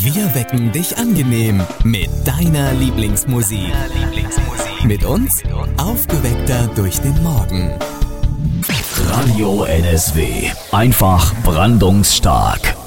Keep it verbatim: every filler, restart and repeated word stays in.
Wir wecken dich angenehm mit deiner Lieblingsmusik. Mit uns aufgeweckter durch den Morgen. Radio N S W. Einfach brandungsstark.